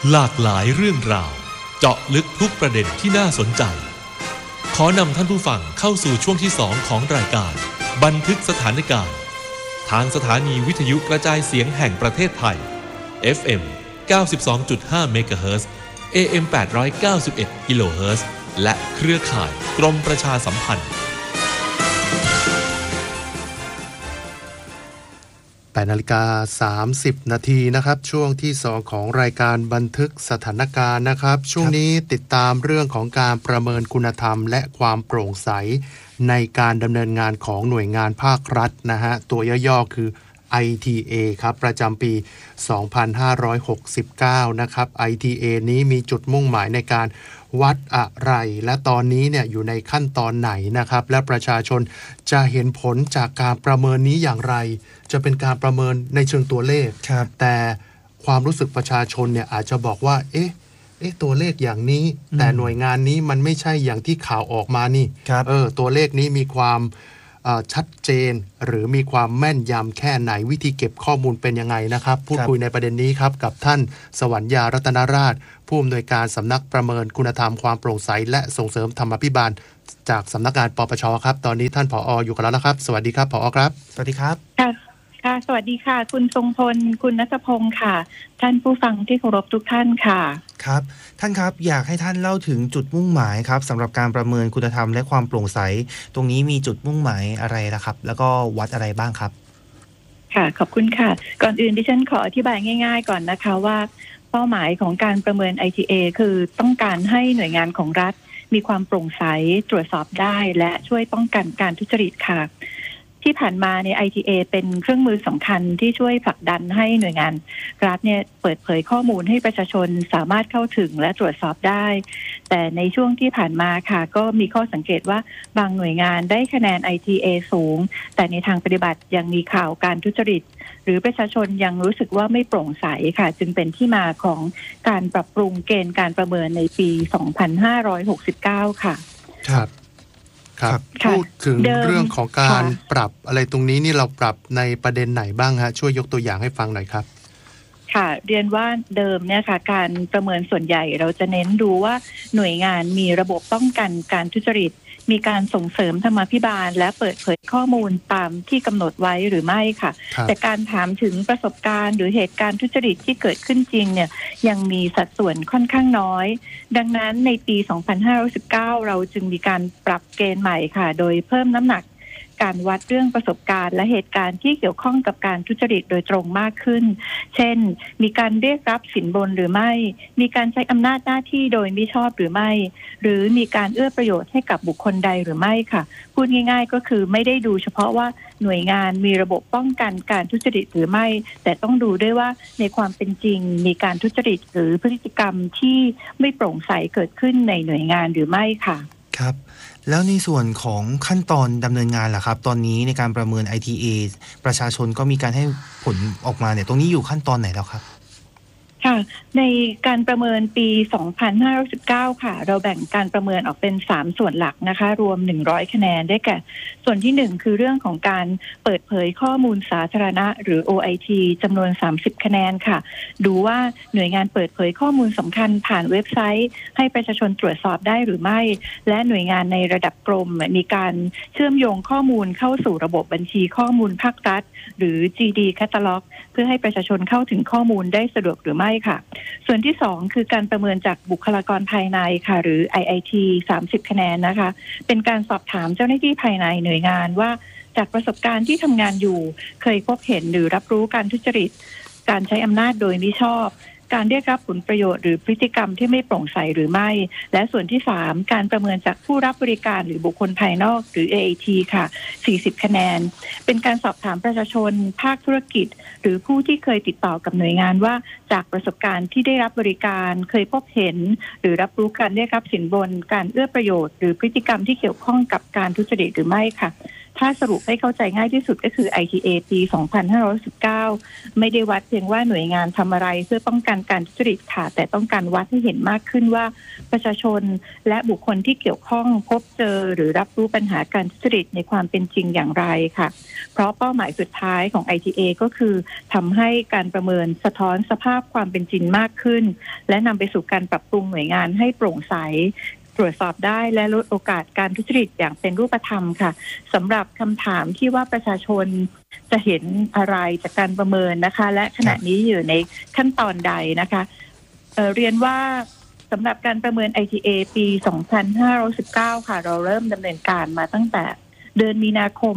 หลากหลายเรื่องราวเจาะลึกทุกประเด็นที่น่าสนใจขอนำท่านผู้ฟังเข้าสู่ช่วงที่2ของรายการบันทึกสถานการณ์ทางสถานีวิทยุกระจายเสียงแห่งประเทศไทย FM 92.5 เมกะเฮิรตซ์ AM 891 กิโลเฮิรตซ์และเครือข่ายกรมประชาสัมพันธ์ 8:30 นาทีนะครับช่วงที่2ของรายการบันทึกสถานการณ์นะครับช่วงนี้ติดตามเรื่องของการประเมินคุณธรรมและความโปร่งใสในการดำเนินงานของหน่วยงานภาครัฐนะฮะตัวย่อๆคือ ITA ครับประจำปี 2569 นะครับ ITA นี้มีจุดมุ่งหมายในการวัดอะไรและตอนนี้เนี่ยอยู่ในขั้นตอนไหนนะครับและประชาชนจะเห็นผลจากการประเมินนี้อย่างไรจะเป็นการประเมินในเชิงตัวเลขแต่ความรู้สึกประชาชนเนี่ยอาจจะบอกว่าเอ๊ะตัวเลขอย่างนี้แต่หน่วยงานนี้มันไม่ใช่อย่างที่ข่าวออกมานี่ตัวเลขนี้มีความชัดเจนหรือมีความแม่นยำแค่ไหนวิธีเก็บข้อมูลเป็นยังไงนะครับพูดคุยในประเด็นนี้ครับกับท่านสวรรยารัตนราชผู้อำนวยการสำนักประเมินคุณธรรมความโปร่งใสและส่งเสริมธรรมาภิบาลจากสำนักงานปปชครับตอนนี้ท่านผอ.อยู่กันแล้วนะครับสวัสดีครับผอ.ครับสวัสดีครับค่ะสวัสดีค่ะคุณทรงพลคุณณัฐพงศ์ค่ะท่านผู้ฟังที่เคารพทุกท่านค่ะครับท่านครับอยากให้ท่านเล่าถึงจุดมุ่งหมายครับสำหรับการประเมินคุณธรรมและความโปร่งใสตรงนี้มีจุดมุ่งหมายอะไรนะครับแล้วก็วัดอะไรบ้างครับค่ะขอบคุณค่ะก่อนอื่นดิฉันขออธิบายง่ายๆก่อนนะคะว่าเป้าหมายของการประเมิน ITA คือต้องการให้หน่วยงานของรัฐมีความโปร่งใสตรวจสอบได้และช่วยป้องกันการทุจริตค่ะที่ผ่านมาใน ITA เป็นเครื่องมือสำคัญที่ช่วยผลักดันให้หน่วยงานรัฐเนี่ยเปิดเผยข้อมูลให้ประชาชนสามารถเข้าถึงและตรวจสอบได้แต่ในช่วงที่ผ่านมาค่ะก็มีข้อสังเกตว่าบางหน่วยงานได้คะแนน ITA สูงแต่ในทางปฏิบัติยังมีข่าวการทุจริตหรือประชาชนยังรู้สึกว่าไม่โปร่งใสค่ะจึงเป็นที่มาของการปรับปรุงเกณฑ์การประเมินในปี 2569 ค่ะครับพูดถึงเรื่องของการปรับอะไรตรงนี้นี่เราปรับในประเด็นไหนบ้างฮะช่วยยกตัวอย่างให้ฟังหน่อยครับค่ะเรียนว่าเดิมเนี่ยค่ะการประเมินส่วนใหญ่เราจะเน้นดูว่าหน่วยงานมีระบบป้องกันการทุจริตมีการส่งเสริมธรรมาภิบาลและเปิดเผยข้อมูลตามที่กำหนดไว้หรือไม่ค่ะแต่การถามถึงประสบการณ์หรือเหตุการณ์ทุจริตที่เกิดขึ้นจริงเนี่ยยังมีสัดส่วนค่อนข้างน้อยดังนั้นในปี 2519 เราจึงมีการปรับเกณฑ์ใหม่ค่ะโดยเพิ่มน้ำหนักการวัดเรื่องประสบการณ์และเหตุการณ์ที่เกี่ยวข้องกับการทุจริตโดยตรงมากขึ้นเช่นมีการเรียกรับสินบนหรือไม่มีการใช้อำนาจหน้าที่โดยมิชอบหรือไม่หรือมีการเอื้อประโยชน์ให้กับบุคคลใดหรือไม่ค่ะพูดง่ายๆก็คือไม่ได้ดูเฉพาะว่าหน่วยงานมีระบบป้องกันการทุจริตหรือไม่แต่ต้องดูด้วยว่าในความเป็นจริงมีการทุจริตหรือพฤติกรรมที่ไม่โปร่งใสเกิดขึ้นในหน่วยงานหรือไม่ค่ะครับแล้วในส่วนของขั้นตอนดำเนินงานล่ะครับตอนนี้ในการประเมิน ITA ประชาชนก็มีการให้ผลออกมาเนี่ยตรงนี้อยู่ขั้นตอนไหนแล้วครับค่ะในการประเมินปี 2519 ค่ะเราแบ่งการประเมินออกเป็น3ส่วนหลักนะคะรวม100คะแนนได้แก่ส่วนที่1คือเรื่องของการเปิดเผยข้อมูลสาธารณะหรือ OIT จำนวน30คะแนนค่ะดูว่าหน่วยงานเปิดเผยข้อมูลสำคัญผ่านเว็บไซต์ให้ประชาชนตรวจสอบได้หรือไม่และหน่วยงานในระดับกรมมีการเชื่อมโยงข้อมูลเข้าสู่ระบบบัญชีข้อมูลภาครัฐหรือ GD Catalog เพื่อให้ประชาชนเข้าถึงข้อมูลได้สะดวกหรือไม่ค่ะส่วนที่2คือการประเมินจากบุคลากรภายในค่ะหรือ IIT 30คะแนนนะคะเป็นการสอบถามเจ้าหน้าที่ภายในหน่วยงานว่าจากประสบการณ์ที่ทำงานอยู่เคยพบเห็นหรือรับรู้การทุจริตการใช้อำนาจโดยมิชอบการเรียกรับผลประโยชน์หรือพฤติกรรมที่ไม่โปร่งใสหรือไม่และส่วนที่3การประเมินจากผู้รับบริการหรือบุคคลภายนอกหรือ AAT ค่ะ40คะแนนเป็นการสอบถามประชาชนภาคธุรกิจหรือผู้ที่เคยติดต่อกับหน่วยงานว่าจากประสบการณ์ที่ได้รับบริการเคยพบเห็นหรือรับรู้การเรียกรับสินบนการเอื้อประโยชน์หรือพฤติกรรมที่เกี่ยวข้องกับการทุจริตหรือไม่ค่ะถ้าสรุปให้เข้าใจง่ายที่สุดก็คือ ITA ปี 2519 ไม่ได้วัดเพียงว่าหน่วยงานทำอะไรเพื่อป้องกันการทุจริตค่ะแต่ต้องการวัดให้เห็นมากขึ้นว่าประชาชนและบุคคลที่เกี่ยวข้องพบเจอหรือรับรู้ปัญหาการทุจริตในความเป็นจริงอย่างไรค่ะเพราะเป้าหมายสุดท้ายของ ITA ก็คือทำให้การประเมินสะท้อนสภาพความเป็นจริงมากขึ้นและนำไปสู่การปรับปรุงหน่วยงานให้โปร่งใสตรวจสอบได้และลดโอกาสการทุจริตอย่างเป็นรูปธรรมค่ะสำหรับคำถามที่ว่าประชาชนจะเห็นอะไรจากการประเมินนะคะและขณะนี้อยู่ในขั้นตอนใดนะคะเรียนว่าสำหรับการประเมิน ITA ปี 2519 ค่ะเราเริ่มดำเนินการมาตั้งแต่เดือนมีนาคม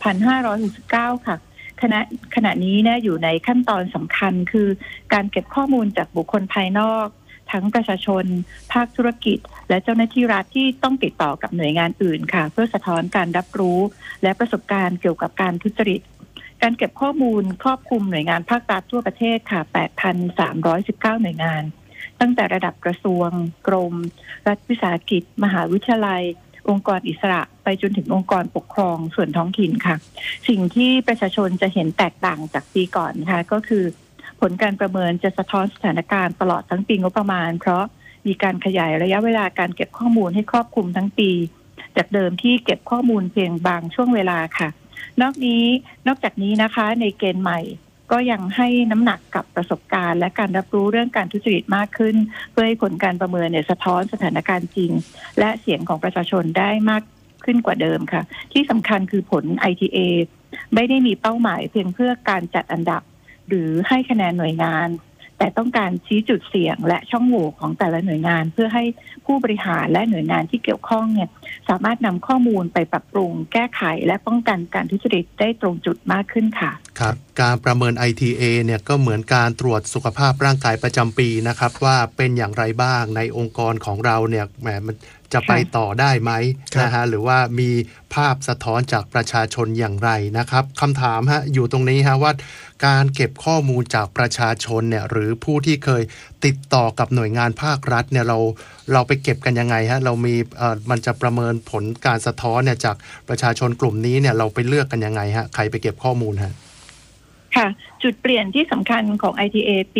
2569 ค่ะขณะนี้เนี่ยอยู่ในขั้นตอนสำคัญคือการเก็บข้อมูลจากบุคคลภายนอกทั้งประชาชนภาคธุรกิจและเจ้าหน้าที่รัฐที่ต้องติดต่อกับหน่วยงานอื่นค่ะเพื่อสะท้อนการรับรู้และประสบการณ์เกี่ยวกับการทุจริตการเก็บข้อมูลครอบคลุมหน่วยงานภาครัฐทั่วประเทศค่ะ 8,319 หน่วยงานตั้งแต่ระดับกระทรวงกรมรัฐวิสาหกิจมหาวิทยาลัยองค์กรอิสระไปจนถึงองค์กรปกครองส่วนท้องถิ่นค่ะสิ่งที่ประชาชนจะเห็นแตกต่างจากปีก่อนค่ะก็คือผลการประเมินจะสะท้อนสถานการณ์ตลอดทั้งปีงบประมาณเพราะมีการขยายระยะเวลาการเก็บข้อมูลให้ครอบคลุมทั้งปีจากเดิมที่เก็บข้อมูลเพียงบางช่วงเวลาค่ะนอกจากนี้นะคะในเกณฑ์ใหม่ก็ยังให้น้ำหนักกับประสบการณ์และการรับรู้เรื่องการทุจริตมากขึ้นเพื่อให้ผลการประเมินสะท้อนสถานการณ์จริงและเสียงของประชาชนได้มากขึ้นกว่าเดิมค่ะที่สำคัญคือผล ITA ไม่ได้มีเป้าหมายเพียงเพื่อการจัดอันดับหรือให้คะแนนหน่วยงานแต่ต้องการชี้จุดเสี่ยงและช่องโหว่ของแต่ละหน่วยงานเพื่อให้ผู้บริหารและหน่วยงานที่เกี่ยวข้องเนี่ยสามารถนำข้อมูลไปปรับปรุงแก้ไขและป้องกันการทุจริตได้ตรงจุดมากขึ้นค่ะครับการประเมิน ITA เนี่ยก็เหมือนการตรวจสุขภาพร่างกายประจำปีนะครับว่าเป็นอย่างไรบ้างในองค์กรของเราเนี่ยแหมมันจะไปต่อได้ไหมนะฮะหรือว่ามีภาพสะท้อนจากประชาชนอย่างไรนะครับคำถามอยู่ตรงนี้ว่าการเก็บข้อมูลจากประชาชนเนี่ยหรือผู้ที่เคยติดต่อกับหน่วยงานภาครัฐเนี่ยเราไปเก็บกันยังไงเรามีมันจะประเมินผลการสะท้อนเนี่ยจากประชาชนกลุ่มนี้เนี่ยเราไปเลือกกันยังไงใครไปเก็บข้อมูลค่ะจุดเปลี่ยนที่สำคัญของ ITA ปี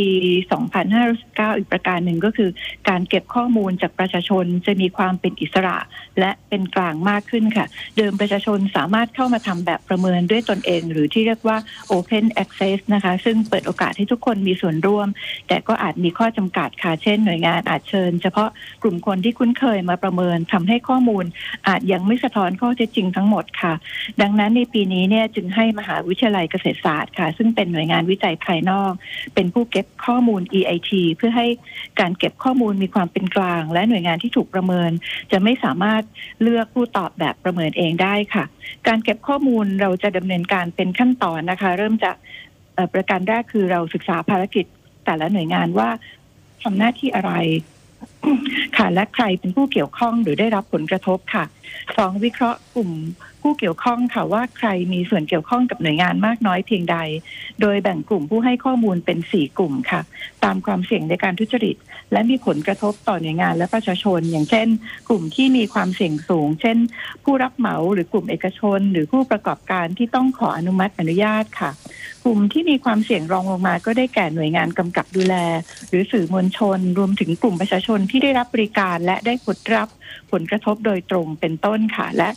2519 อีกประการหนึ่งก็คือการเก็บข้อมูลจากประชาชนจะมีความเป็นอิสระและเป็นกลางมากขึ้นค่ะเดิมประชาชนสามารถเข้ามาทำแบบประเมินด้วยตนเองหรือที่เรียกว่า Open Access นะคะซึ่งเปิดโอกาสให้ทุกคนมีส่วนร่วมแต่ก็อาจมีข้อจำกัดค่ะเช่นหน่วยงานอาจเชิญเฉพาะกลุ่มคนที่คุ้นเคยมาประเมินทำให้ข้อมูลอาจยังไม่สะท้อนข้อเท็จจริงทั้งหมดค่ะดังนั้นในปีนี้เนี่ยจึงให้มหาวิทยาลัยเกษตรศาสตร์ค่ะซึ่งเป็นหน่วยงานวิจัยภายนอกเป็นผู้เก็บข้อมูล EIT เพื่อให้การเก็บข้อมูลมีความเป็นกลางและหน่วยงานที่ถูกประเมินจะไม่สามารถเลือกผู้ตอบแบบประเมินเองได้ค่ะการเก็บข้อมูลเราจะดำเนินการเป็นขั้นตอนนะคะเริ่มจากประการแรกคือเราศึกษาภารกิจแต่ละหน่วยงานว่าทำหน้าที่อะไรค่ะและใครเป็นผู้เกี่ยวข้องหรือได้รับผลกระทบค่ะ2วิเคราะห์กลุ่มผู้เกี่ยวข้องค่ะว่าใครมีส่วนเกี่ยวข้องกับหน่วยงานมากน้อยเพียงใดโดยแบ่งกลุ่มผู้ให้ข้อมูลเป็น4กลุ่มค่ะตามความเสี่ยงในการทุจริตและมีผลกระทบต่อหน่วยงานและประชาชนอย่างเช่นกลุ่มที่มีความเสี่ยงสูงเช่นผู้รับเหมาหรือกลุ่มเอกชนหรือผู้ประกอบการที่ต้องขออนุมัติอนุญาตค่ะกลุ่มที่มีความเสี่ยงรองลงมาก็ได้แก่หน่วยงานกำกับดูแลหรือสื่อมวลชนรวมถึงกลุ่มประชาชนที่ได้รับบริการและได้รับผลกระทบโดยตรงเป็นต้นค่ะและ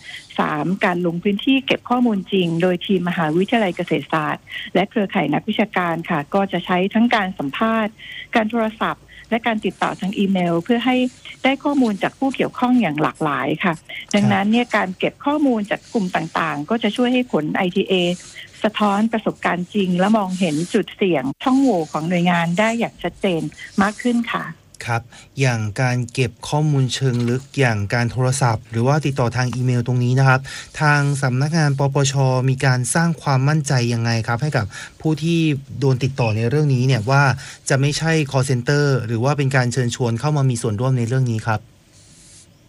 3การลงพื้นที่เก็บข้อมูลจริงโดยทีมมหาวิทยาลัยเกษตรศาสตร์และเครือข่ายนักวิชาการค่ะก็จะใช้ทั้งการสัมภาษณ์การโทรศัพท์และการติดต่อทางอีเมลเพื่อให้ได้ข้อมูลจากผู้เกี่ยวข้องอย่างหลากหลายค่ะดังนั้นเนี่ยการเก็บข้อมูลจากกลุ่มต่างๆก็จะช่วยให้ผล ITA สะท้อนประสบการณ์จริงและมองเห็นจุดเสี่ยงช่องโหว่ของหน่วยงานได้อย่างชัดเจนมากขึ้นค่ะครับอย่างการเก็บข้อมูลเชิงลึกอย่างการโทรศัพท์หรือว่าติดต่อทางอีเมลตรงนี้นะครับทางสำนักงานปปช.มีการสร้างความมั่นใจยังไงครับให้กับผู้ที่โดนติดต่อในเรื่องนี้เนี่ยว่าจะไม่ใช่ call center หรือว่าเป็นการเชิญชวนเข้ามามีส่วนร่วมในเรื่องนี้ครับ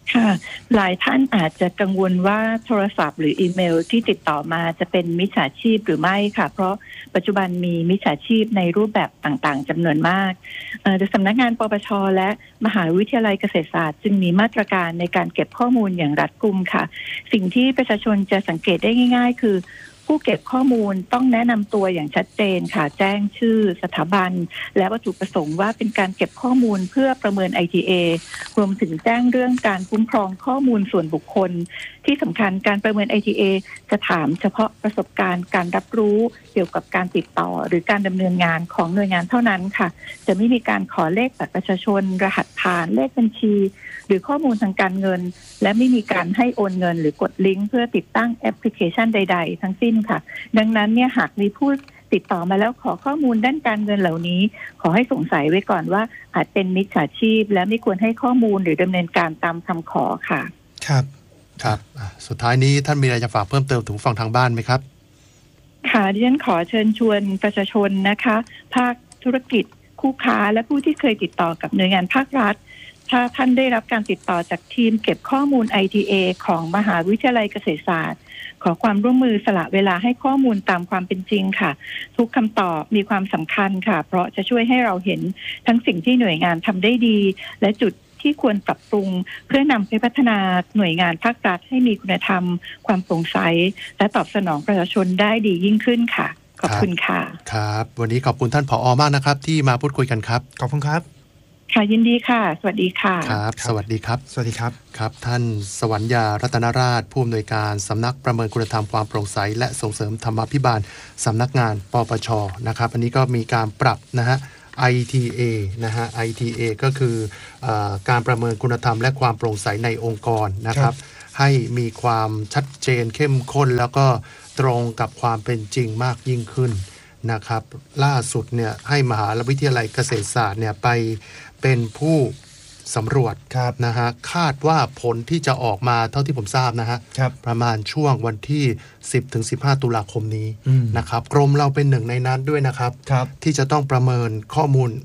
ค่ะหลายท่านอาจจะกังวลว่าโทรศัพท์หรืออีเมลที่ติดต่อมาจะเป็นมิจฉาชีพหรือไม่ค่ะเพราะปัจจุบันมีมิจฉาชีพในรูปแบบต่างๆจำนวนมากโดยสำนักงานปปช.และมหาวิทยาลัยเกษตรศาสตร์จึงมีมาตรการในการเก็บข้อมูลอย่างรัดกุมค่ะสิ่งที่ประชาชนจะสังเกตได้ง่ายๆคือผู้เก็บข้อมูลต้องแนะนำตัวอย่างชัดเจนค่ะแจ้งชื่อสถาบันและวัตถุประสงค์ว่าเป็นการเก็บข้อมูลเพื่อประเมิน ITA รวมถึงแจ้งเรื่องการคุ้มครองข้อมูลส่วนบุคคลที่สำคัญการประเมิน ITA จะถามเฉพาะประสบการณ์การรับรู้เกี่ยวกับการติดต่อหรือการดำเนินงานของหน่วยงานเท่านั้นค่ะจะไม่มีการขอเลขบัตรประชาชนรหัสผ่านเลขบัญชีหรือข้อมูลทางการเงินและไม่มีการให้โอนเงินหรือกดลิงก์เพื่อติดตั้งแอปพลิเคชันใดๆทั้งสิ้นค่ะดังนั้นเนี่ยหากมีผู้ติดต่อมาแล้วขอข้อมูลด้านการเงินเหล่านี้ขอให้สงสัยไว้ก่อนว่าอาจเป็นมิจฉาชีพและไม่ควรให้ข้อมูลหรือดำเนินการตามคำขอค่ะครับครับสุดท้ายนี้ท่านมีอะไรจะฝากเพิ่มเติมถึงฝั่งทางบ้านไหมครับค่ะดิฉันขอเชิญชวนประชาชนนะคะภาคธุรกิจคู่ค้าและผู้ที่เคยติดต่อกับหน่วยงานภาครัฐถ้าท่านได้รับการติดต่อจากทีมเก็บข้อมูล ITA ของมหาวิทยาลัยเกษตรศาสตร์ขอความร่วมมือสละเวลาให้ข้อมูลตามความเป็นจริงค่ะทุกคำตอบมีความสำคัญค่ะเพราะจะช่วยให้เราเห็นทั้งสิ่งที่หน่วยงานทำได้ดีและจุดที่ควรปรับปรุงเพื่อนำไปพัฒนาหน่วยงานภาครัฐให้มีคุณธรรมความโปร่งใสและตอบสนองประชาชนได้ดียิ่งขึ้นค่ะขอบคุณค่ะครับวันนี้ขอบคุณท่านผอ.มากนะครับที่มาพูดคุยกันครับขอบคุณครับค่ะยินดีค่ะสวัสดีค่ะครับสวัสดีครับสวัสดีครับครับท่านสวรรยารัตนราชผู้อำนวยการสำนักประเมินคุณธรรมความโปร่งใสและส่งเสริมธรรมาภิบาลสำนักงานปปช.นะครับอันนี้ก็มีการปรับนะฮะ ITA นะฮะ ITA ก็คือการประเมินคุณธรรมและความโปร่งใสในองค์กรนะครับให้มีความชัดเจนเข้มข้นแล้วก็ตรงกับความเป็นจริงมากยิ่งขึ้นนะครับล่าสุดเนี่ยให้มหาวิทยาลัยเกษตรศาสตร์เนี่ยไปเป็นผู้สำรวจนะฮะคาดว่าผลที่จะออกมาเท่าที่ผมทราบนะฮะประมาณช่วงวันที่ 10-15 ตุลาคมนี้นะครับกรมเราเป็นหนึ่งในนั้นด้วยนะครับที่จะต้องประเมินข้อมูล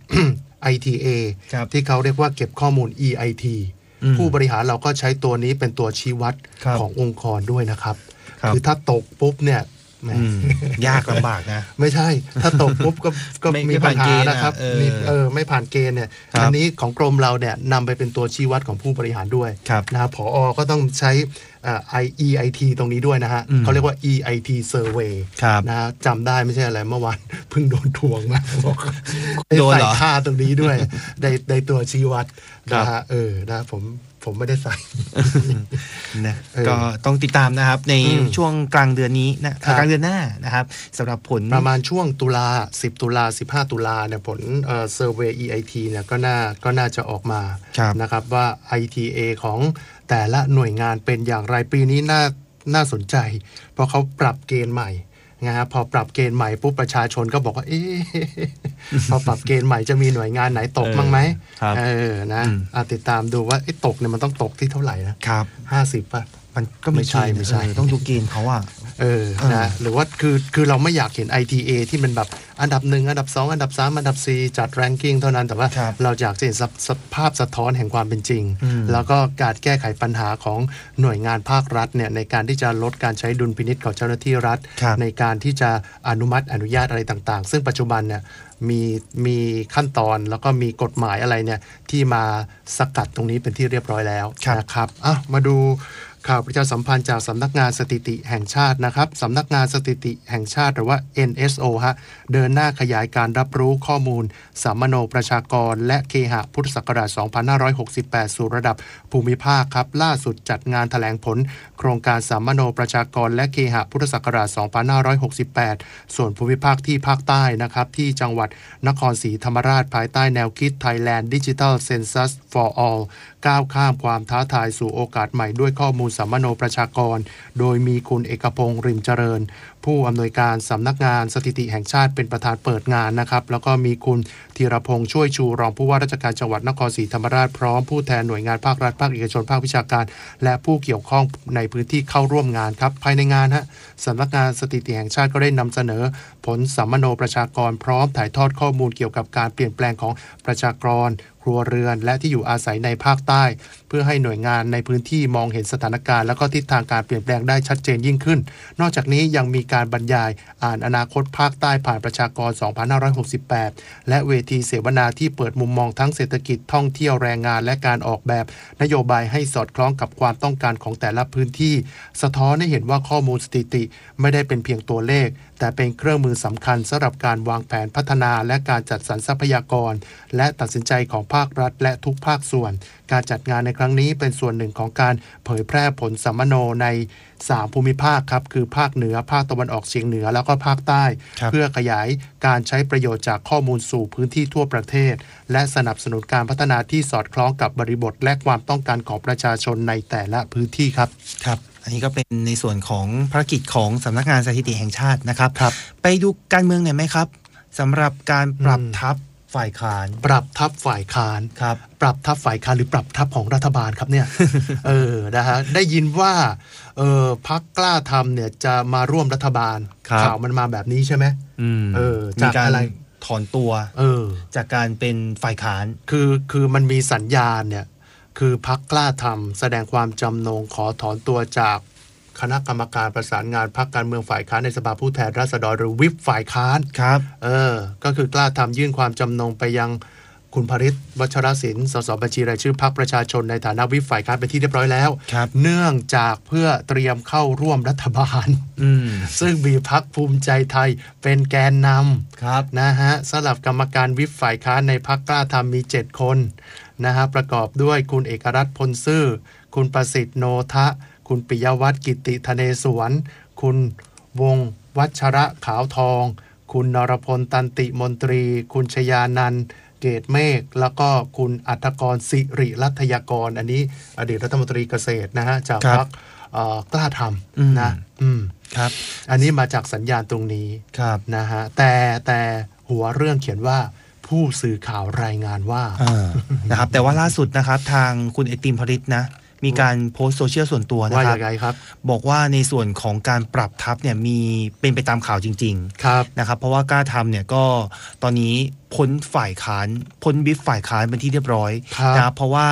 ITA ที่เขาเรียกว่าเก็บข้อมูล EIT ผู้บริหารเราก็ใช้ตัวนี้เป็นตัวชี้วัดขององค์กรด้วยนะครับคือถ้าตกปุ๊บเนี่ยยากลำบากนะไม่ใช่ถ้าตกปุ๊บก็มีปัญหานะครับไม่ผ่านเกณฑ์เนี่ยอันนี้ของกรมเราเนี่ยนำไปเป็นตัวชี้วัดของผู้บริหารด้วยนะผอ.ก็ต้องใช้EIT ตรงนี้ด้วยนะฮะเขาเรียกว่า EIT survey นะฮะจำได้ไม่ใช่อะไรเมื่อวานเพิ่งโดนทวงมาบอกใส่ค่าตรงนี้ด้วยในตัวชี้วัดนะฮะนะผมไม่ได้ใส่นะก็ต้องติดตามนะครับในช่วงกลางเดือนนี้นะกลางเดือนหน้านะครับสำหรับผลประมาณช่วงตุลา10ตุลา15ตุลาเนี่ยผลsurvey EIT เนี่ยก็น่าจะออกมานะครับว่า ITA ของแต่ละหน่วยงานเป็นอย่างไรปีนี้น่าสนใจเพราะเขาปรับเกณฑ์ใหม่นะฮะพอปรับเกณฑ์ใหม่ปุ๊บประชาชนก็บอกว่าพอปรับเกณฑ์ใหม่จะมีหน่วยงานไหนตกบ้างไหมนะติดตามดูว่าตกเนี่ยมันต้องตกที่เท่าไหร่นะครับ50ป่ะมันก็ไม่ใช่ต้องดูเกณฑ์เขาอ่ะนะหรือว่าคือเราไม่อยากเห็น ITA ที่มันแบบอันดับ1อันดับ2อันดับ3อันดับ4จัดแรงกิ้งเท่านั้นแต่ว่าเราอยากจะเห็นสภาพสะท้อนแห่งความเป็นจริงแล้วก็การแก้ไขปัญหาของหน่วยงานภาครัฐเนี่ยในการที่จะลดการใช้ดุลพินิจของเจ้าหน้าที่รัฐในการที่จะอนุญาตอะไรต่างๆซึ่งปัจจุบันเนี่ยมีขั้นตอนแล้วก็มีกฎหมายอะไรเนี่ยที่มาสกัดตรงนี้เป็นที่เรียบร้อยแล้วนะครับมาดูข่าวประชาสัมพันธ์จากสำนักงานสถิติแห่งชาตินะครับสำนักงานสถิติแห่งชาติหรือว่า NSO เดินหน้าขยายการรับรู้ข้อมูลสามโนประชากรและเคหะพุทธศักราช 2568 สู่ระดับภูมิภาคครับล่าสุดจัดงานแถลงผลโครงการสามโนประชากรและเคหะพุทธศักราช 2568 ส่วนภูมิภาคที่ภาคใต้นะครับที่จังหวัดนครศรีธรรมราชภายใต้แนวคิด Thailand Digital Census for All ก้าวข้ามความท้าทายสู่โอกาสใหม่ด้วยข้อมูลสามโนประชากรโดยมีคุณเอกพงษ์ริมเจริญผผู้อำนวยการสำนักงานสถิติแห่งชาติเป็นประธานเปิดงานนะครับแล้วก็มีคุณธีรพงษ์ช่วยชูรองผู้ว่าราชการจังหวัดนครศรีธรรมราชพร้อมผู้แทนหน่วยงานภาครัฐภาคเอกชนภาควิชาการและผู้เกี่ยวข้องในพื้นที่เข้าร่วมงานครับภายในงานสำนักงานสถิติแห่งชาติก็ได้นำเสนอผลสัมมโนประชากรพร้อมถ่ายทอดข้อมูลเกี่ยวกับการเปลี่ยนแปลงของประชากรครัวเรือนและที่อยู่อาศัยในภาคใต้เพื่อให้หน่วยงานในพื้นที่มองเห็นสถานการณ์และก็ทิศทางการเปลี่ยนแปลงได้ชัดเจนยิ่งขึ้นนอกจากนี้ยังมีการบรรยายอ่านอนาคตภาคใต้ผ่านประชากร 2568 และเวทีเสวนาที่เปิดมุมมองทั้งเศรษฐกิจท่องเที่ยวแรงงานและการออกแบบนโยบายให้สอดคล้องกับความต้องการของแต่ละพื้นที่สะท้อนให้เห็นว่าข้อมูลสถิติไม่ได้เป็นเพียงตัวเลขแต่เป็นเครื่องมือสำคัญสำหรับการวางแผนพัฒนาและการจัดสรรทรัพยากรและตัดสินใจของภาครัฐและทุกภาคส่วนการจัดงานในครั้งนี้เป็นส่วนหนึ่งของการเผยแพร่ผลสัมมโนใน3ภูมิภาคครับคือภาคเหนือภาคตะวันออกเฉียงเหนือแล้วก็ภาคใต้เพื่อขยายการใช้ประโยชน์จากข้อมูลสู่พื้นที่ทั่วประเทศและสนับสนุนการพัฒนาที่สอดคล้องกับบริบทและความต้องการของประชาชนในแต่ละพื้นที่ครับครับอันนี้ก็เป็นในส่วนของภารกิจของสำนักงานสถิติแห่งชาตินะครับไปดูการเมืองหน่อยไหมครับสำหรับการปรับทัพฝ่ายค้านปรับทัพฝ่ายค้านครับปรับทัพฝ่ายค้านหรือปรับทัพของรัฐบาลครับเนี่ย นะฮะได้ยินว่าพรรคกล้าทำเนี่ยจะมาร่วมรัฐบาลข่าวมันมาแบบนี้ใช่ไหมจากอะไรถอนตัวจากการเป็นฝ่ายค้านคือมันมีสัญญาณเนี่ยคือพรรคกล้าทำแสดงความจำนงขอถอนตัวจากคณะกรรมการประสานงานพรรคการเมืองฝ่ายค้านในสภาผู้แทนราษฎรหรือวิปฝ่ายค้านครับก็คือกล้าทำยื่นความจำนงไปยังคุณพฤทธิ์วัชรศิลป์สสบัญชีรายชื่อพรรคประชาชนในฐานะวิปฝ่ายค้านเป็นที่เรียบร้อยแล้วเนื่องจากเพื่อเตรียมเข้าร่วมรัฐบาลซึ่งมีพรรคภูมิใจไทยเป็นแกนนำนะฮะสำหรับกรรมการวิปฝ่ายค้านในพรรคกล้าทำมี7คนนะฮะประกอบด้วยคุณเอกรัตน์พลซื่อคุณประสิทธิ์โนทะคุณปิยวัฒน์กิติธเนศวรคุณวงศ์วัชระขาวทองคุณนรพลตันติมนตรีคุณชยานันท์เกตเมฆแล้วก็คุณอัฐกรสิริรัตยากรอันนี้อดีตรัฐมนตรีเกษตรนะฮะจากพรรคกล้าทำนะครับอันนี้มาจากสัญญาณตรงนี้นะฮะแต่หัวเรื่องเขียนว่าผู้สื่อข่าวรายงานว่านะครับแต่ว่าล่าสุดนะครับทางคุณไอติมพฤทธิ์นะมีการโพสต์โซเชียลส่วนตัวนะครับบอกว่าในส่วนของการปรับทัพเนี่ยมีเป็นไปตามข่าวจริงๆนะครับเพราะว่ากล้าทำเนี่ยก็ตอนนี้พ้นฝ่ายค้านพ้นวิปฝ่ายค้านเป็นที่เรียบร้อยนะครับเพราะว่า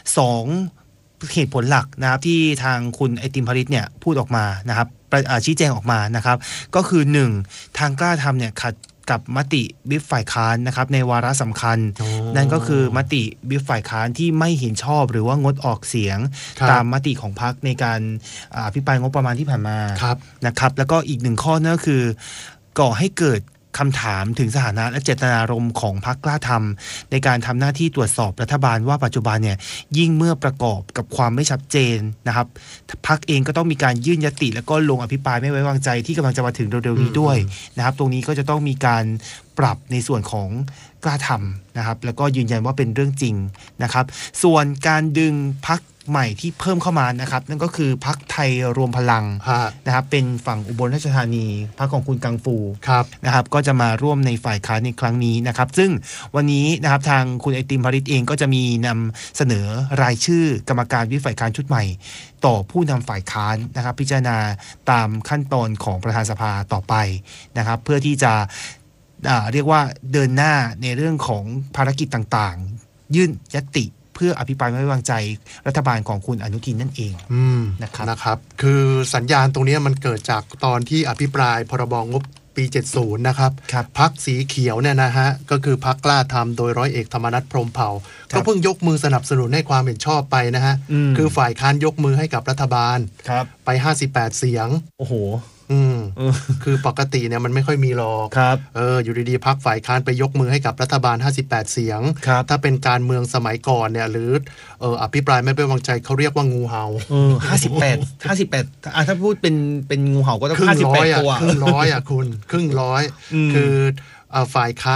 2เหตุผลหลักนะครับที่ทางคุณไอติมพฤทธิ์เนี่ยพูดออกมานะครับชี้แจงออกมานะครับก็คือ1ทางกล้าทำเนี่ยขัดกับมติวิปฝ่ายค้านนะครับในวาระสำคัญนั่นก็คือมติวิปฝ่ายค้านที่ไม่เห็นชอบหรือว่างดออกเสียงตามมติของพรรคในการอภิปรายงบประมาณที่ผ่านมานะครับแล้วก็อีก1ข้อนั่นก็คือก่อให้เกิดคำถามถึงสถานะและเจตนารมณ์ของพรรคกล้าทำในการทำหน้าที่ตรวจสอบรัฐบาลว่าปัจจุบันเนี่ยยิ่งเมื่อประกอบกับความไม่ชัดเจนนะครับพรรคเองก็ต้องมีการยื่นยติแล้วก็ลงอภิปรายไม่ไว้วางใจที่กำลังจะมาถึงเร็วๆนี้ด้วยนะครับตรงนี้ก็จะต้องมีการปรับในส่วนของกล้าทำนะครับแล้วก็ยืนยันว่าเป็นเรื่องจริงนะครับส่วนการดึงพรรคใหม่ที่เพิ่มเข้ามานะครับนั่นก็คือพรรคไทยรวมพลังนะครับเป็นฝั่งอุบลราชธานีพรรคของคุณกังฟูนะครับก็จะมาร่วมในฝ่ายค้านในครั้งนี้นะครับซึ่งวันนี้นะครับทางคุณไอติมพฤทธิ์เองก็จะมีนำเสนอรายชื่อกรรมการวิปฝ่ายค้านชุดใหม่ต่อผู้นำฝ่ายค้านนะครับพิจารณาตามขั้นตอนของประธานสภาต่อไปนะครับเพื่อที่จะเรียกว่าเดินหน้าในเรื่องของภารกิจต่างๆยื่นยติเพื่ออภิปรายไม่ไว้วางใจรัฐบาลของคุณอนุทินนั่นเองนะครับคือสัญญาณตรงนี้มันเกิดจากตอนที่อภิปรายพรบงบปี 70นะครับพรรคสีเขียวเนี่ยนะฮะก็คือพรรคกล้าทำโดยร้อยเอกธรรมนัสพรหมเผ่าก็เพิ่งยกมือสนับสนุนให้ความเห็นชอบไปนะฮะคือฝ่ายค้านยกมือให้กับรัฐบาลไป58เสียงโอ้โหคือปกติเนี่ยมันไม่ค่อยมีหรอกอยู่ดีๆพรรคฝ่ายค้านไปยกมือให้กับรัฐบาล58เสียงถ้าเป็นการเมืองสมัยก่อนเนี่ยหรืออภิปรายไม่ไว้วางใจเขาเรียกว่างูเห่า 58ถ้าพูดเป็นงูเห่าก็ต้อง58ตัวครึ่งร้อยคุณครึ่งร้อยคือฝ่ายค้าน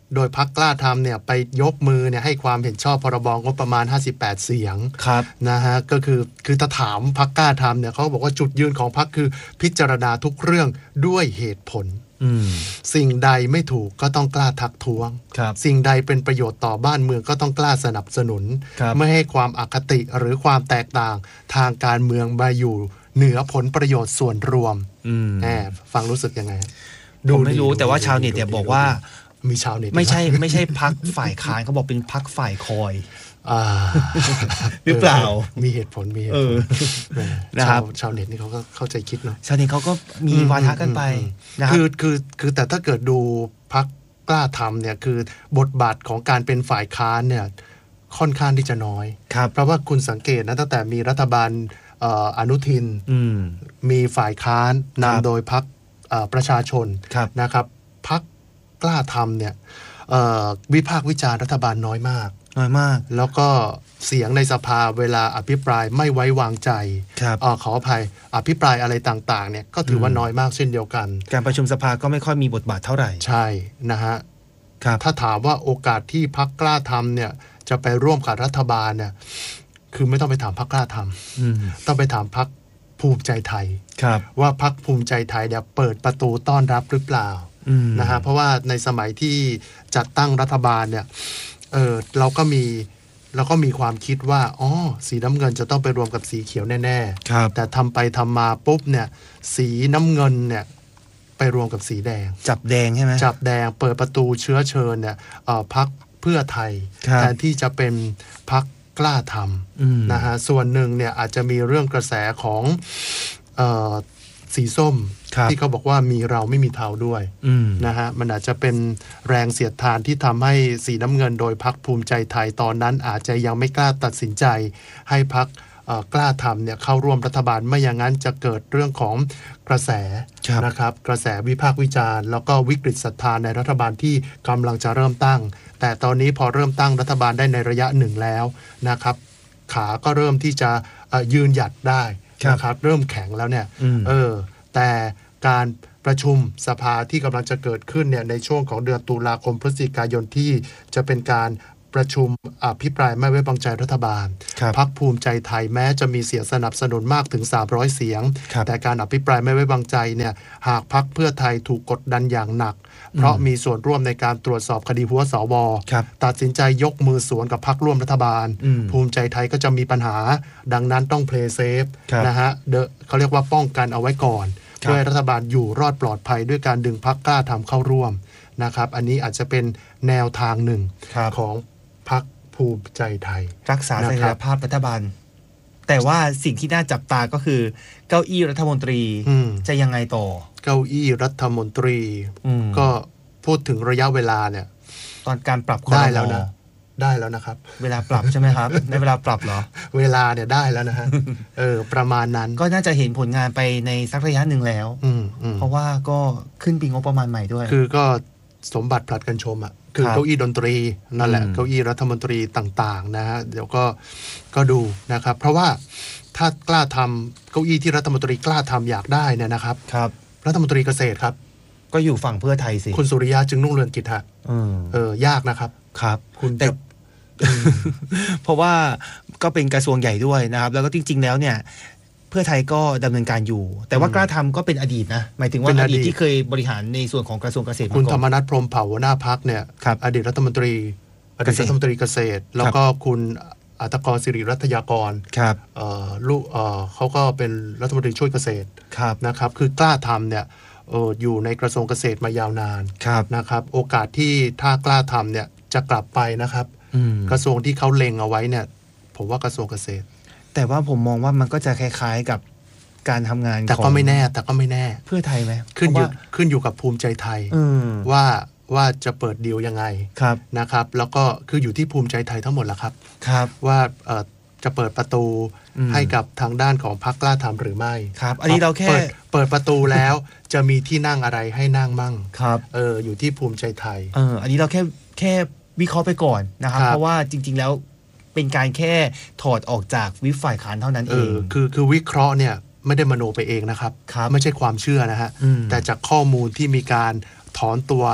โดยพรรคกล้าทำเนี่ยไปยกมือเนี่ยให้ความเห็นชอบพรบงบประมาณ58เสียงครับนะฮะก็คือถ้าถามพรรคกล้าทำเนี่ยเขาบอกว่าจุดยืนของพรรคคือพิจารณาทุกเรื่องด้วยเหตุผลสิ่งใดไม่ถูกก็ต้องกล้าทักท้วงสิ่งใดเป็นประโยชน์ต่อบ้านเมืองก็ต้องกล้าสนับสนุนไม่ให้ความอคติหรือความแตกต่างทางการเมืองมาอยู่เหนือผลประโยชน์ส่วนรวมฟังรู้สึกยังไงผมไม่รู้แต่ว่าชาวเน็ตเนี่ยบอกว่ามีชาวเน็ตไม่ใช่พรรคฝ่ายค้านเขาบอกเป็นพรรคฝ่ายคอยหรือเปล่ามีเหตุผลนะครับชาวเน็ตนี่เขาก็เข้าใจคิดเนาะชาวเน็ตเขาก็มีวาทะกันไปนะครับคือแต่ถ้าเกิดดูพรรคกล้าทำเนี่ยคือบทบาทของการเป็นฝ่ายค้านเนี่ยค่อนข้างที่จะน้อยเพราะว่าคุณสังเกตนะตั้งแต่มีรัฐบาลอนุทินมีฝ่ายค้านนำโดยพรรคประชาชนนะครับพรรคกล้าทำเนี่ยวิพากษ์วิจารณ์รัฐบาลน้อยมากแล้วก็เสียงในสภาเวลาอภิปรายไม่ไว้วางใจขออภัยอภิปรายอะไรต่างๆเนี่ยก็ถือว่าน้อยมากเช่นเดียวกันการประชุมสภาก็ไม่ค่อยมีบทบาทเท่าไหร่ใช่นะฮะถ้าถามว่าโอกาสที่พรรคกล้าทำเนี่ยจะไปร่วมกับรัฐบาลเนี่ยคือไม่ต้องไปถามพรรคกล้าทำต้องไปถามพรรคภูมิใจไทยว่าพรรคภูมิใจไทยเนี่ยเปิดประตูต้อนรับหรือเปล่านะฮะเพราะว่าในสมัยที่จัดตั้งรัฐบาลเนี่ยเราก็มีความคิดว่าสีน้ำเงินจะต้องไปรวมกับสีเขียวแน่ๆแต่ทำไปทำมาปุ๊บเนี่ยสีน้ำเงินเนี่ยไปรวมกับสีแดงจับแดงใช่ไหมจับแดงเปิดประตูเชื้อเชิญเนี่ยพรรคเพื่อไทยแทนที่จะเป็นพรรคกล้าทำนะฮะส่วนหนึ่งเนี่ยอาจจะมีเรื่องกระแสของสีส้มที่เขาบอกว่ามีเราไม่มีเทาด้วยนะฮะมันอาจจะเป็นแรงเสียดทานที่ทำให้สีน้ำเงินโดยพรรคภูมิใจไทยตอนนั้นอาจจะยังไม่กล้าตัดสินใจให้พรรคกล้าทำเนี่ยเข้าร่วมรัฐบาลไม่อย่างนั้นจะเกิดเรื่องของกระแสนะครับกระแสวิพากษ์วิจารณ์แล้วก็วิกฤตศรัทธาในรัฐบาลที่กำลังจะเริ่มตั้งแต่ตอนนี้พอเริ่มตั้งรัฐบาลได้ในระยะหนึ่งแล้วนะครับขาก็เริ่มที่จะยืนหยัดได้นะครับเริ่มแข็งแล้วเนี่ยแต่การประชุมสภาที่กำลังจะเกิดขึ้นเนี่ยในช่วงของเดือนตุลาคมพฤศจิกายนที่จะเป็นการประชุมอภิปรายไม่ไว้วางใจรัฐบาลพรรคภูมิใจไทยแม้จะมีเสียงสนับสนุนมากถึง300เสียงแต่การอภิปรายไม่ไว้วางใจเนี่ยหากพรรคเพื่อไทยถูกกดดันอย่างหนักเพราะมีส่วนร่วมในการตรวจสอบคดีหัวสวตัดสินใจยกมือสวนกับพรรคร่วมรัฐบาลภูมิใจไทยก็จะมีปัญหาดังนั้นต้องเพลย์เซฟนะฮะเขาเรียกว่าป้องกันเอาไว้ก่อนเพื่อให้รัฐบาลอยู่รอดปลอดภัยด้วยการดึงพรรคกล้าทำเข้าร่วมนะครับอันนี้อาจจะเป็นแนวทางหนึ่งของพรรคภูมิใจไทยรักษาเสถียรภาพรัฐบาลแต่ว่าสิ่งที่น่าจับตาก็คือเก้าอี้รัฐมนตรีจะยังไงต่อเก้าอี้รัฐมนตรีก็พูดถึงระยะเวลาเนี่ยตอนการปรับได้แล้วนะครับเวลาปรับใช่ไหมครับในเวลาปรับเหรอเวลาเนี่ยได้แล้วนะฮะประมาณนั้นก็น่าจะเห็นผลงานไปในสักระยะหนึ่งแล้วเพราะว่าก็ขึ้นปีงบประมาณใหม่ด้วยคือก็สมบัติผลัดกันชมอ่ะคือเก้าอี้ดนตรีนั่นแหละเก้าอี้รัฐมนตรีต่างๆนะฮะเดี๋ยวก็ดูนะครับเพราะว่าถ้ากล้าทำเก้าอี้ที่รัฐมนตรีกล้าทำอยากได้เนี่ยนะครับรัฐมนตรีเกษตรครับก็อยู่ฝั่งเพื่อไทยสิคุณสุริยะจึงรุ่งเรืองกิจฮะยากนะครับคุณแต่เพราะว่าก็เป็นกระทรวงใหญ่ด้วยนะครับแล้วก็จริงๆแล้วเนี่ยเพื่อไทยก็ดำเนินการอยู่แต่ว่ากล้าทำก็เป็นอดีตนะหมายถึงว่าอดีตที่เคยบริหารในส่วนของกระทรวงเกษตรคุณธรรมนัสพรหมเผ่าหัวหน้าพรรคเนี่ยอดีตรัฐมนตรีเกษตรแล้วก็คุณอัตกรศิริรัตยากรลูกเขาก็เป็นรัฐมนตรีช่วยเกษตรนะครับคือกล้าทำเนี่ยอยู่ในกระทรวงเกษตรมายาวนานนะครับโอกาสที่ถ้ากล้าทำเนี่ยจะกลับไปนะครับกระทรวงที่เขาเล็งเอาไว้เนี่ยผมว่ากระทรวงเกษตรแต่ว่าผมมองว่ามันก็จะคล้ายๆกับการทำงานแต่ก็ไม่แน่เพื่อไทยไหมขึ้นอยู่กับภูมิใจไทยว่าจะเปิดดีลยังไงนะครับแล้วก็คืออยู่ที่ภูมิใจไทยทั้งหมดแหละครับว่าจะเปิดประตูให้กับทางด้านของพรรคกล้าทำหรือไม่ครับอันนี้เราแค่เปิดประตูแล้วจะมีที่นั่งอะไรให้นั่งมั่งอยู่ที่ภูมิใจไทยอันนี้เราแค่วิเคราะห์ไปก่อนนะครับเพราะว่าจริงๆแล้วเป็นการแค่ถอดออกจากวิปฝ่ายค้านเท่านั้นเองคือวิเคราะห์เนี่ยไม่ได้มโนไปเองนะครับไม่ใช่ความเชื่อนะฮะแต่จากข้อมูลที่มีการถอนตัว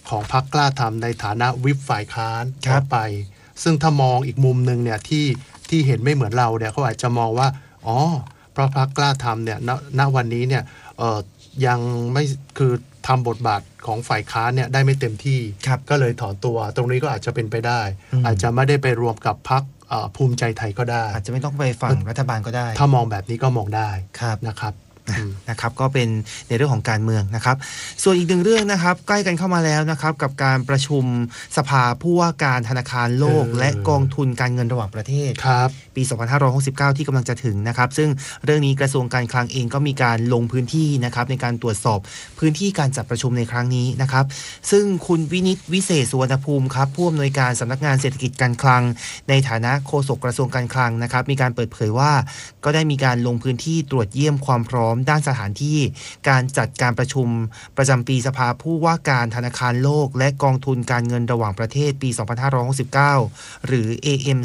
ของพรรคกล้าทำในฐานะวิปฝ่ายค้านครับต่อไป ซึ่งถ้ามองอีกมุมหนึ่งเนี่ยที่เห็นไม่เหมือนเราเนี่ยเขาอาจจะมองว่าอ๋อเพราะพรรคกล้าทำเนี่ยณวันนี้เนี่ยยังไม่คือทำบทบาทของฝ่ายค้านเนี่ยได้ไม่เต็มที่ครับก็เลยถอนตัวตรงนี้ก็อาจจะเป็นไปได้อืมอาจจะไม่ได้ไปรวมกับพรรคภูมิใจไทยก็ได้อาจจะไม่ต้องไปฝั่งรัฐบาลก็ได้ถ้ามองแบบนี้ก็มองได้ครับนะครับนะครับก็เป็นในเรื่องของการเมืองนะครับส่วนอีกหนึ่งเรื่องนะครับใกล้กันเข้ามาแล้วนะครับกับการประชุมสภาผู้ว่าการธนาคารโลก และกองทุนการเงินระหว่างประเทศครับปี 2569 ที่กำลังจะถึงนะครับซึ่งเรื่องนี้กระทรวงการคลังเองก็มีการลงพื้นที่นะครับในการตรวจสอบพื้นที่การจัดประชุมในครั้งนี้นะครับซึ่งคุณวินิตวิเศษสุวรรณภูมิครับผู้อำนวยการสำนักงานเศรษฐกิจการคลังในฐานะโฆษกกระทรวงการคลังนะครับมีการเปิดเผยว่าก็ได้มีการลงพื้นที่ตรวจเยี่ยมความพร้อมด้านสถานที่การจัดการประชุมประจำปีสภาผู้ว่าการธนาคารโลกและกองทุนการเงินระหว่างประเทศปี 2569 หรือ AM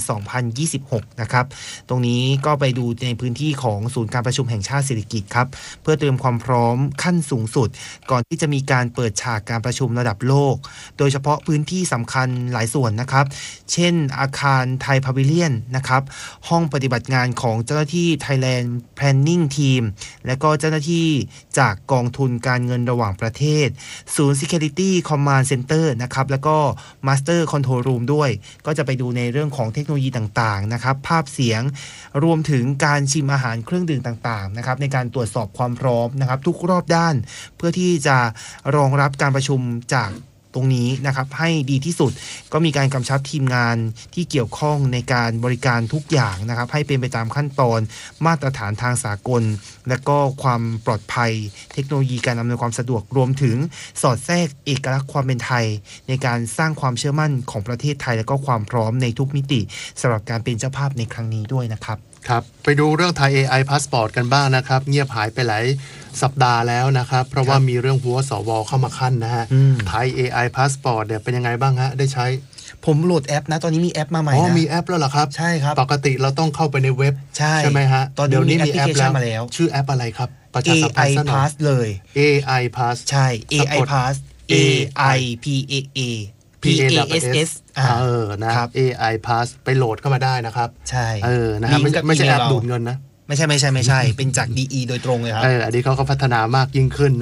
2026 นะครับตรงนี้ก็ไปดูในพื้นที่ของศูนย์การประชุมแห่งชาติสิริกิติ์ครับเพื่อเตรียมความพร้อมขั้นสูงสุดก่อนที่จะมีการเปิดฉากการประชุมระดับโลกโดยเฉพาะพื้นที่สำคัญหลายส่วนนะครับเช่นอาคารไทยพาวิเลียนนะครับห้องปฏิบัติงานของเจ้าหน้าที่ Thailand Planning Team และก็เจ้าหน้าที่จากกองทุนการเงินระหว่างประเทศศูนย์ Security Command Center นะครับแล้วก็ Master Control Room ด้วยก็จะไปดูในเรื่องของเทคโนโลยีต่างๆนะครับภาพเสียงรวมถึงการชิมอาหารเครื่องดื่มต่างๆนะครับในการตรวจสอบความพร้อมนะครับทุกรอบด้านเพื่อที่จะรองรับการประชุมจากตรงนี้นะครับให้ดีที่สุดก็มีการกำชับทีมงานที่เกี่ยวข้องในการบริการทุกอย่างนะครับให้เป็นไปตามขั้นตอนมาตรฐานทางสากลและก็ความปลอดภัยเทคโนโลยีการอำนวยความสะดวกรวมถึงสอดแทรกเอกลักษณ์ความเป็นไทยในการสร้างความเชื่อมั่นของประเทศไทยและก็ความพร้อมในทุกมิติสำหรับการเป็นเจ้าภาพในครั้งนี้ด้วยนะครับครับไปดูเรื่องไทย AI Passport กันบ้างนะครับเงียบหายไปหลายสัปดาห์แล้วนะครับเพราะว่ามีเรื่องหัวสวเข้ามาขั้นนะฮะไทย AI Passport เนี่ยเป็นยังไงบ้างฮะได้ใช้ผมโหลดแอปนะตอนนี้มีแอปมาใหม่นะมีแอปแล้วเหรอครับใช่ครับปกติเราต้องเข้าไปในเว็บใช่ไหมฮะตอนนี้มีแอปมาแล้วชื่อแอปอะไรครับประชาสัมพันธ์ AI Pass เลย AI Pass ใช่ AI Pass AIPAA PASS นะครับ AI Pass ไปโหลดเข้ามาได้นะครับใช่นะครับไม่ใช่แอปดูดเงินนะไม่ใช่เป็นจาก DE โดยตรงเลยครับอันนี้เขาก็พัฒนามากยิ่งขึ้น